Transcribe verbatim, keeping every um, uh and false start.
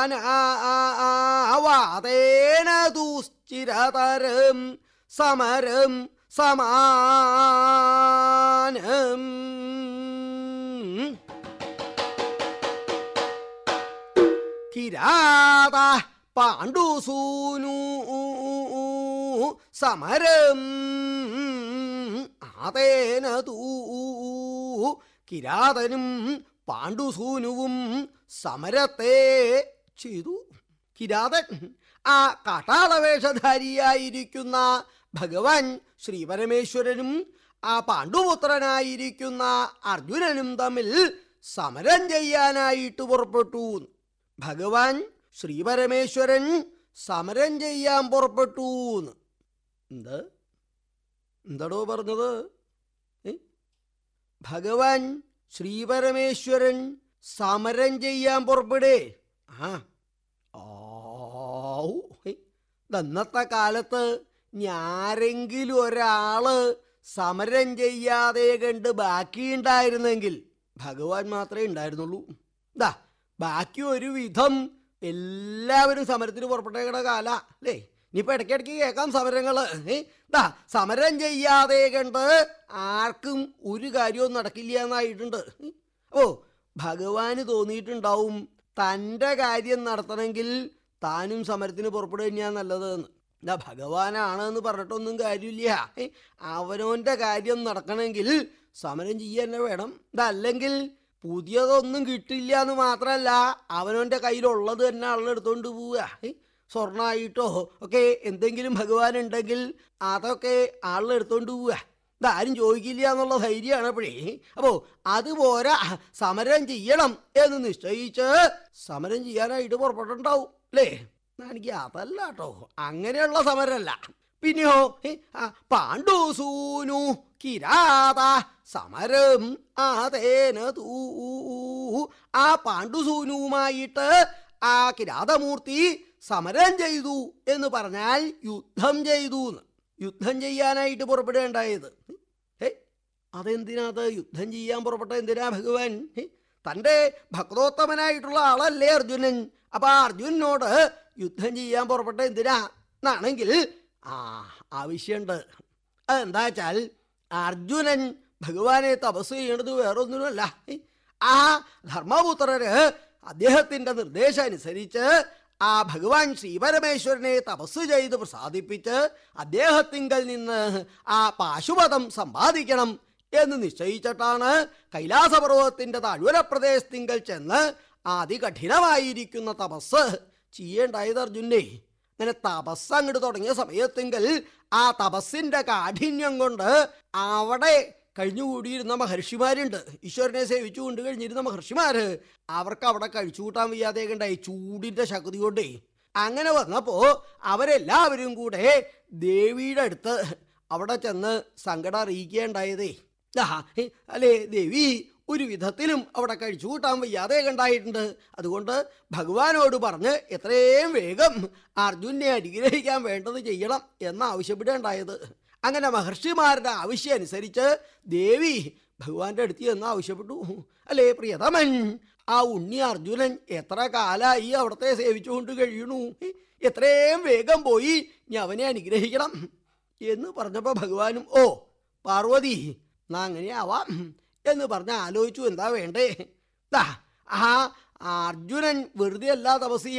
വാതേന ദുശ്ചിരതരം സമരം സമാനം. കിരാത പാണ്ഡുസൂനു സമരം ആതേന തൂ. കിരാതനും പാണ്ഡുസൂനുവും സമരത്തെ ചെയ്തു. കിരാതൻ ആ കാട്ടാളവേഷധാരിയായിരിക്കുന്ന ഭഗവാൻ ശ്രീപരമേശ്വരനും ആ പാണ്ഡുപുത്രനായിരിക്കുന്ന അർജുനനും തമ്മിൽ സമരം ചെയ്യാനായിട്ട് പുറപ്പെട്ടു. ഭഗവാൻ ശ്രീപരമേശ്വരൻ സമരം ചെയ്യാൻ പുറപ്പെട്ടു. എന്ത് എന്താടോ പറഞ്ഞത്? ഭഗവാൻ ശ്രീപരമേശ്വരൻ സമരം ചെയ്യാൻ പുറപ്പെടേ. ആ ഇന്നത്തെ കാലത്ത് ഞാരെങ്കിലും ഒരാള് സമരം ചെയ്യാതെ കണ്ട് ബാക്കിയുണ്ടായിരുന്നെങ്കിൽ ഭഗവാൻ മാത്രമേ ഉണ്ടായിരുന്നുള്ളൂ. ഇതാ ബാക്കി ഒരു വിധം എല്ലാവരും സമരത്തിന് പുറപ്പെട്ടേക്കണ കാല അല്ലേ? ഇനിയിപ്പോൾ ഇടയ്ക്കിടയ്ക്ക് കേൾക്കാം സമരങ്ങൾ. ഇതാ സമരം ചെയ്യാതെ കണ്ട് ആർക്കും ഒരു കാര്യവും നടക്കില്ല എന്നായിട്ടുണ്ട്. ഓ ഭഗവാന് തോന്നിയിട്ടുണ്ടാവും തൻ്റെ കാര്യം നടത്തണമെങ്കിൽ താനും സമരത്തിന് പുറപ്പെടുക തന്നെയാണ് നല്ലത് എന്ന്. എന്താ ഭഗവാനാണെന്ന് പറഞ്ഞിട്ടൊന്നും കാര്യമില്ല. അവനവൻ്റെ കാര്യം നടക്കണമെങ്കിൽ സമരം ചെയ്യാൻ തന്നെ വേണം. ഇതല്ലെങ്കിൽ പുതിയതൊന്നും കിട്ടില്ല എന്ന് മാത്രമല്ല അവനവൻ്റെ കയ്യിലുള്ളത് തന്നെ ആളെടുത്തോണ്ട് പോവുക. സ്വർണ്ണമായിട്ടോ ഒക്കെ എന്തെങ്കിലും ഭഗവാൻ ഉണ്ടെങ്കിൽ അതൊക്കെ ആളെടുത്തോണ്ട് പോവുക. ഇതാരും ചോദിക്കില്ല എന്നുള്ള ധൈര്യമാണ് അപ്പോഴേ. അപ്പോൾ അതുപോലെ സമരം ചെയ്യണം എന്ന് നിശ്ചയിച്ച് സമരം ചെയ്യാനായിട്ട് പുറപ്പെട്ടുണ്ടാവും അല്ലേ? എനിക്ക് അതല്ല കേട്ടോ, അങ്ങനെയുള്ള സമരമല്ല. പിന്നെയോ പാണ്ഡുസൂനു കിരാത സമരം ആതേന തൂ. ആ പാണ്ഡുസൂനുവുമായിട്ട് ആ കിരാതമൂർത്തി സമരം ചെയ്തു എന്ന് പറഞ്ഞാൽ യുദ്ധം ചെയ്തു. യുദ്ധം ചെയ്യാനായിട്ട് പുറപ്പെടുകയുണ്ടായത്. ഏ അതെന്തിനാത് യുദ്ധം ചെയ്യാൻ പുറപ്പെട്ട എന്തിനാ ഭഗവാൻ? തൻ്റെ ഭക്തോത്തമനായിട്ടുള്ള ആളല്ലേ അർജുനൻ. അപ്പം ആ അർജുനനോട് യുദ്ധം ചെയ്യാൻ പുറപ്പെട്ട എന്തിനാ എന്നാണെങ്കിൽ ആ ആവശ്യമുണ്ട്. അതെന്താ വെച്ചാൽ അർജുനൻ ഭഗവാനെ തപസ് ചെയ്യണത് വേറൊന്നിനുമല്ല. ആ ധർമ്മപുത്രര് അദ്ദേഹത്തിൻ്റെ നിർദ്ദേശം അനുസരിച്ച് ആ ഭഗവാൻ ശ്രീപരമേശ്വരനെ തപസ് ചെയ്ത് പ്രസാദിപ്പിച്ച് അദ്ദേഹത്തിങ്കൽ നിന്ന് ആ പാശുപതം സമ്പാദിക്കണം എന്ന് നിശ്ചയിച്ചിട്ടാണ് കൈലാസപർവ്വതത്തിൻ്റെ താഴ്വര പ്രദേശത്തിങ്കൽ ചെന്ന് അതികഠിനമായിരിക്കുന്ന തപസ് ചെയ്യേണ്ടായത് അർജുനെ. അങ്ങനെ തപസ് അങ്ങോട്ട് തുടങ്ങിയ സമയത്തെങ്കിൽ ആ തപസ്സിൻ്റെ കാഠിന്യം കൊണ്ട് അവിടെ കഴിഞ്ഞുകൂടിയിരുന്ന മഹർഷിമാരുണ്ട്. ഈശ്വരനെ സേവിച്ചു കൊണ്ട് കഴിഞ്ഞിരുന്ന മഹർഷിമാർ അവർക്ക് അവിടെ കഴിച്ചു കൂട്ടാൻ വയ്യാതെ ഉണ്ടായി ചൂടിൻ്റെ ശക്തി കൊണ്ടേ. അങ്ങനെ വന്നപ്പോൾ അവരെല്ലാവരും കൂടെ ദേവിയുടെ അടുത്ത് അവിടെ ചെന്ന് സങ്കടം അറിയിക്കുകയുണ്ടായതേ. അല്ലേ ദേവി ഒരു വിധത്തിലും അവിടെ കഴിച്ചു കൂട്ടാൻ വയ്യാതെ കണ്ടായിട്ടുണ്ട്. അതുകൊണ്ട് ഭഗവാനോട് പറഞ്ഞ് എത്രയും വേഗം അർജുനെ അനുഗ്രഹിക്കാൻ വേണ്ടത് ചെയ്യണം എന്നാവശ്യപ്പെടുകയുണ്ടായത്. അങ്ങനെ മഹർഷിമാരുടെ ആവശ്യം അനുസരിച്ച് ദേവി ഭഗവാന്റെ അടുത്ത് എന്ന് ആവശ്യപ്പെട്ടു. അല്ലേ പ്രിയതമൻ, ആ ഉണ്ണി അർജുനൻ എത്ര കാലമായി അവിടത്തെ സേവിച്ചുകൊണ്ട് കഴിയണു, എത്രയും വേഗം പോയി ഞാൻ അവനെ അനുഗ്രഹിക്കണം എന്ന് പറഞ്ഞപ്പോൾ ഭഗവാനും ഓ പാർവതി എന്നാ അങ്ങനെയാവാം എന്ന് പറഞ്ഞ് ആലോചിച്ചു എന്താ വേണ്ടേ. ആ അർജുനൻ വെറുതെ അല്ല തപസ്